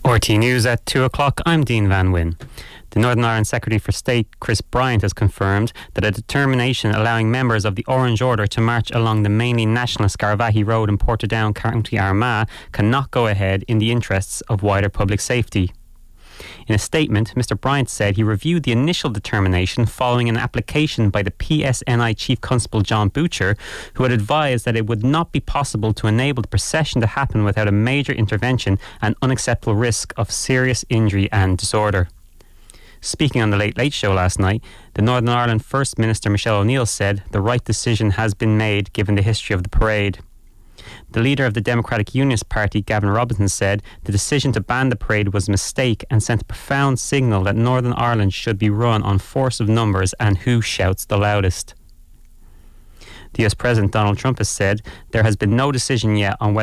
RT News at 2 o'clock. I'm Dean Van Wyn. The Northern Ireland Secretary for State, Chris Bryant, has confirmed that a determination allowing members of the Orange Order to march along the mainly nationalist Garvaghey Road in Portadown, County Armagh, cannot go ahead in the interests of wider public safety. In a statement, Mr Bryant said he reviewed the initial determination following an application by the PSNI Chief Constable John Butcher, who had advised that it would not be possible to enable the procession to happen without a major intervention and unacceptable risk of serious injury and disorder. Speaking on the Late Late Show last night, the Northern Ireland First Minister Michelle O'Neill said the right decision has been made given the history of the parade. The leader of the Democratic Unionist Party, Gavin Robinson, said the decision to ban the parade was a mistake and sent a profound signal that Northern Ireland should be run on force of numbers and who shouts the loudest. The US President Donald Trump has said there has been no decision yet on whether